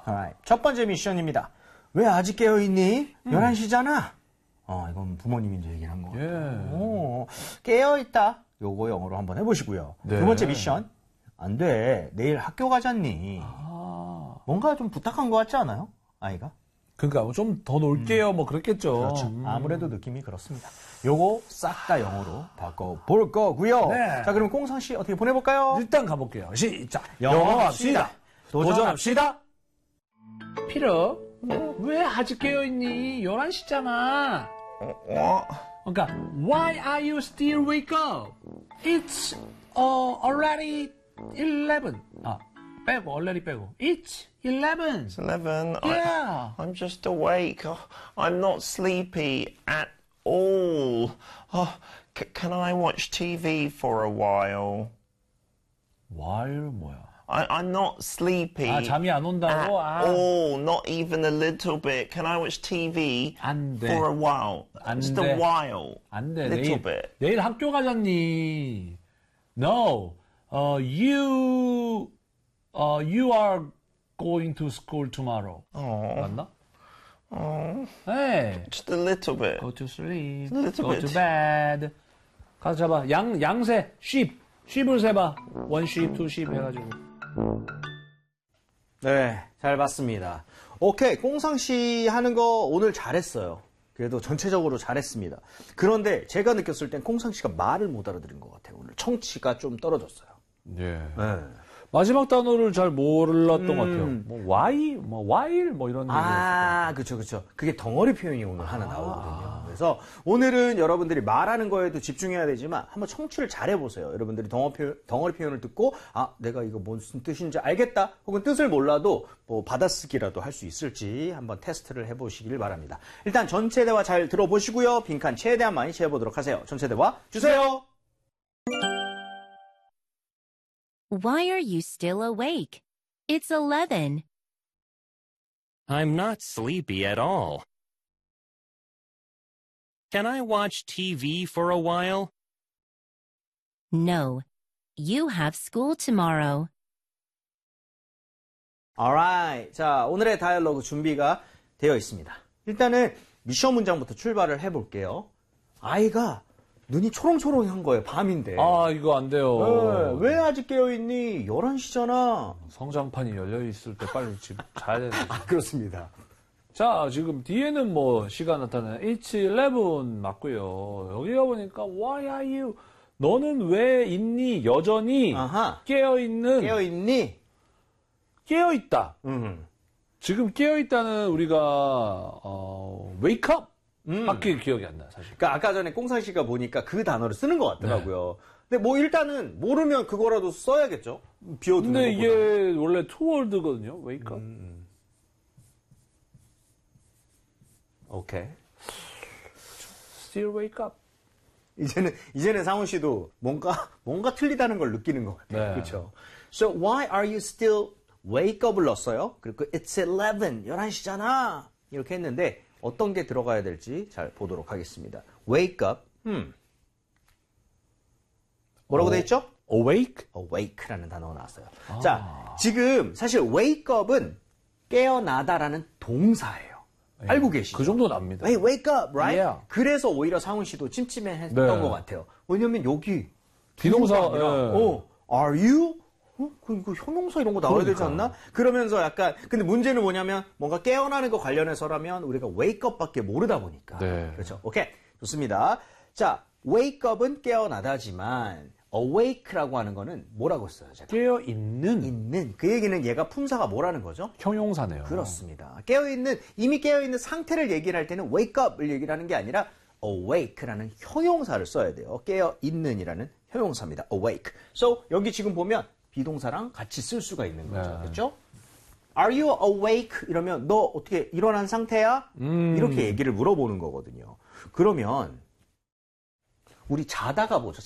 Alright. 첫 번째 미션입니다. 왜 아직 깨어있니? 11시잖아. 이건 부모님이 이제 얘기를 한 거예요. 깨어있다. 요거 영어로 한번 해보시고요. 네. 두 번째 미션. 안 돼. 내일 학교 가잖니. 뭔가 좀 부탁한 것 같지 않아요? 아이가? 그러니까 좀 더 놀게요. 뭐 그랬겠죠. 그렇죠. 아무래도 느낌이 그렇습니다. 요거 싹 다 영어로 바꿔볼 거고요. 네. 자, 그럼 꽁상 씨 어떻게 보내볼까요? 일단 가볼게요. 시작. 영어합시다. 도전합시다. 피터, 왜 아직 깨어있니? 11시잖아. 그러니까, why are you still wake up? It's already 11. 빼고, already 빼고. It's 11. It's 11. Yeah. I'm just awake. I'm not sleepy at all. Can I watch TV for a while? while 뭐야? I'm not sleepy 잠이 안 at 온다고? all. Not even a little bit. Can I watch TV 안 돼. for a while? 안 Just 돼. a while. 안 돼. Little bit. 내일 학교 가잖니. No. You are going to school tomorrow. 맞나? Hey. Just a little bit. Go to sleep. A little Go bit. to bed. 가서 잡아. 양세. sheep. sheep을 세봐. one sheep, two sheep 해가지고. 네, 잘 봤습니다. 오케이, 꽁상 씨 하는 거 오늘 잘했어요. 그래도 전체적으로 잘했습니다. 그런데 제가 느꼈을 땐 꽁상 씨가 말을 못 알아들은 것 같아요. 오늘 청취가 좀 떨어졌어요. 예. 네. 마지막 단어를 잘 몰랐던 것 같아요. 뭐 why, while 이런 얘기였어요. 그쵸. 그게 덩어리 표현이 오늘 하나 나오거든요. 그래서 오늘은 여러분들이 말하는 거에도 집중해야 되지만 한번 청취를 잘 해보세요. 여러분들이 덩어리 표현을 듣고 내가 이거 무슨 뜻인지 알겠다. 혹은 뜻을 몰라도 뭐 받아쓰기라도 할 수 있을지 한번 테스트를 해보시길 바랍니다. 일단 전체 대화 잘 들어보시고요. 빈칸 최대한 많이 채워보도록 하세요. 전체 대화 주세요. Why are you still awake? It's 11. I'm not sleepy at all. Can I watch TV for a while? No. You have school tomorrow. Alright. 자, 오늘의 다이얼로그 준비가 되어 있습니다. 일단은 미션 문장부터 출발을 해볼게요. 아이가 눈이 초롱초롱한 거예요. 밤인데. 이거 안 돼요. 왜 아직 깨어있니? 11시잖아. 성장판이 열려있을 때 빨리 집 자야 되는데. 그렇습니다. 자, 지금 뒤에는 뭐 시간 나타나는 It's 11 맞고요. 여기가 보니까 Why are you? 너는 왜 있니? 여전히 깨어있니? 깨어있다. 지금 깨어있다는 우리가 wake up 밖에 기억이 안 나요, 사실. 그러니까 아까 전에 꽁상 씨가 보니까 그 단어를 쓰는 것 같더라고요. 근데 뭐 일단은 모르면 그거라도 써야겠죠. 비워두는 근데 것보다. 이게 원래 투월드거든요. wake up. 오케이. Still wake up. 이제는 상훈 씨도 뭔가 틀리다는 걸 느끼는 것 같아요. 네. 그렇죠. So why are you still wake up을 넣었어요. 그리고 it's 11시잖아. 이렇게 했는데 어떤 게 들어가야 될지 잘 보도록 하겠습니다. wake up. 뭐라고 돼 있죠? awake? awake라는 단어가 나왔어요. 자, 지금 사실 wake up은 깨어나다라는 동사예요. 알고 계시죠? 그 정도 납니다. Hey, wake up, right? Yeah. 그래서 오히려 상훈 씨도 찜찜했던 네. 것 같아요. 왜냐면 여기 비동사, 아니라, are you? 이거 형용사 이런 거 나와야 되지 않나? 그러면서 약간, 근데 문제는 뭐냐면, 뭔가 깨어나는 거 관련해서라면 우리가 wake up 밖에 모르다 보니까. 네. 그렇죠. 오케이. 좋습니다. 자, wake up은 깨어나다지만, awake라고 하는 거는 뭐라고 써요? 제가? 깨어있는. 그 얘기는 얘가 품사가 뭐라는 거죠? 형용사네요. 그렇습니다. 이미 깨어있는 상태를 얘기를 할 때는 wake up을 얘기를 하는 게 아니라 awake라는 형용사를 써야 돼요. 깨어있는이라는 형용사입니다. awake. So, 여기 지금 보면 비동사랑 같이 쓸 수가 있는 거죠. 네. 그렇죠? Are you awake? 이러면 너 어떻게 일어난 상태야? 이렇게 얘기를 물어보는 거거든요. 그러면 우리 자다가 보죠.